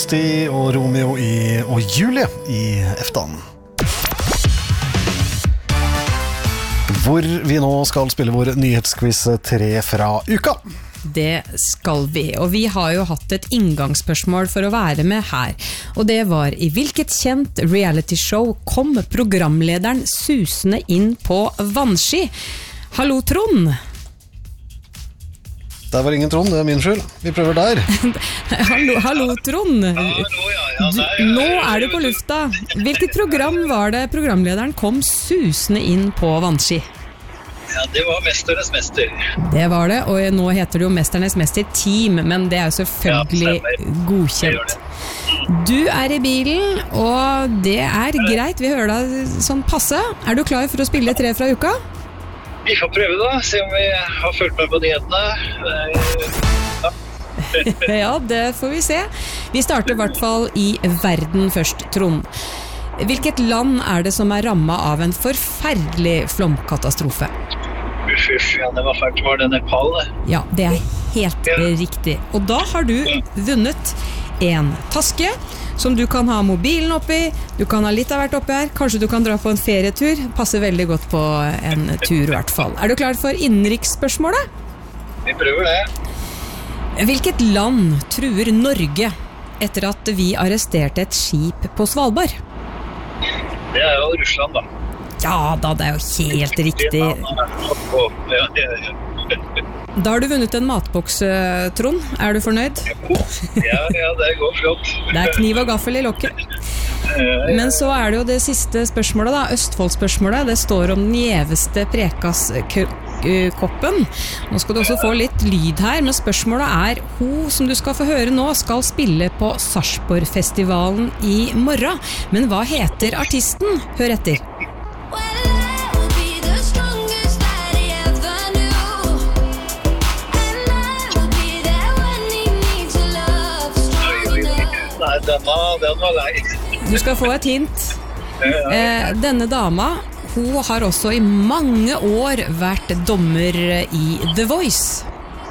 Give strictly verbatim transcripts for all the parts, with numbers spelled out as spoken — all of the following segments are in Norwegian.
Rushdie og Romeo i, og Julie i Eftan. Hvor vi nå skal spille vår nyhetsquiz tre fra uka. Det skal vi, og vi har jo hatt et inngangsspørsmål for å være med her. Og det var, i hvilket kjent reality-show kom programlederen susende inn på vannski? Hallo, Trond! Der var ingen Trond, det er min skyld. Vi prøver der. hallo, hallo, Trond! Du, nå er du på lufta. Hvilket program var det programlederen kom susende inn på vannski? Ja, det var Mesternes Mester. Det var det, og nå heter det jo Mesternes Mester Team, men det er jo selvfølgelig ja, godkjent. Du er i bilen, og det er greit, vi hører deg sånn passe. Er du klar for å spille tre fra uka? Vi får prøve da, se om vi har følt med på nyhetene. Ja. ja, det får vi se. Vi starter i hvert fall i verden først, Trond. Hvilket land er det som er rammet av en forferdelig flomkatastrofe? Uff, uff, ja, det var fælt. Var det Nepal, det? Ja, det er helt ja. riktig. Og da har du vunnet en taske som du kan ha mobilen oppi. Du kan ha litt av hvert oppi her. Kanskje du kan dra på en ferietur. Passer veldig godt på en tur i hvert fall. Er du klar for innenriksspørsmålet? Vi prøver det. Hvilket land truer Norge etter at vi arresterte et skip på Svalbard? Det er jo Russland da. Ja da, det er jo helt riktig. Ja, ja, ja. Da har du vunnet en matboks, Trond. Er du fornøyd? Ja, ja, det går flott. Det er kniv og gaffel i lokket. Men så er det jo det siste spørsmålet da, Østfold-spørsmålet. Det står om den gjeveste prekaskoppen. Nå skal du også få litt lyd her, men spørsmålet er, hun som du skal få høre nå, skal spille på Sarpsborg-festivalen i morgen. Men hva heter artisten? Hør etter. Nei, den var, den var lei. Du skal få et hint. Eh, denne dama, hun har også i mange år vært dommer i The Voice.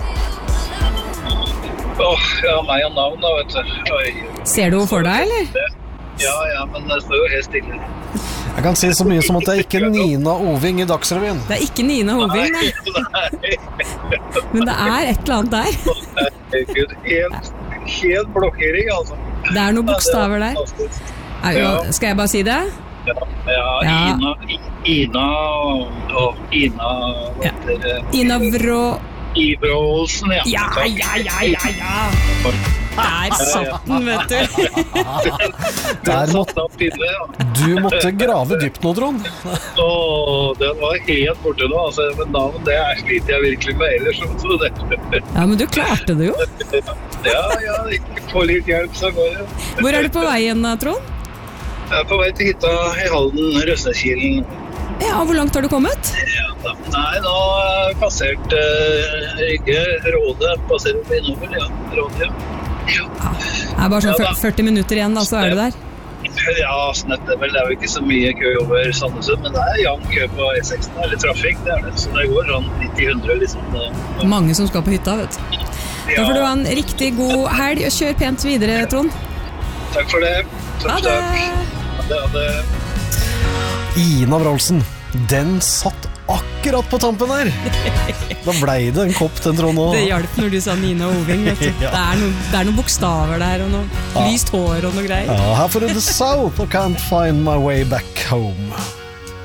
Åh, oh, ja, meg og navn da, vet du. Oi. Ser du henne for deg, eller? Ja, ja, men det står jo helt stille. Jeg kan si så mye som at det er ikke Nina Oving i Dagsrevyen. Det er ikke Nina Oving, nei. Nei. Men det er et eller annet der. Herregud, helt, helt blokkering, altså. Det er noen bokstaver der. Ja. Skal jeg bare si det? Ja, ja, ja. Ina, Ina og Ina ja. Ina Vrå Ivro Olsen, ja. Ja, ja, ja, ja, ja. Der satt den, vet du. Der måtte, du måtte grave dypt nå, Trond. Åh, den var helt borte nå, altså, men navn, det er sliter jeg virkelig med ellers. Så det. Ja, men du klarte det jo. Ja, ja, få litt hjelp, så går det. Hvor er du på vei igjen, Trond? Jeg er på vei til hytta i Halden, Røsnekilen. Ja, hvor langt har du kommet? Ja, da. Nei, nå har jeg passert uh, Rygge, Råde, passerer opp innover, ja, Råde, ja. Ja. Ja, det er bare sånn ja, førti minutter igjen da, så er du der. Ja, snett det vel. Det er jo ikke så mye kø over Sandnesund, men det er jevn kø på E seks, eller trafikk, det er det. Så det går sånn nitti hundre liksom. Det, ja. Mange som skal på hytta, vet du. Da får du ha en riktig god helg, og kjør pent videre, Trond. Takk for det. Takk, ha det. Ha det, ha det. Ina Wroldsen, den satt akkurat på tampen her. Da ble det en kopp til Trond også. Det hjalp når du sa Nina Oving, vet du. Ja. Det er noen, det er noen bokstaver der, og noe ja. lyst hår og noe greier. Ja, her får du The South og Can't Find My Way Back Home.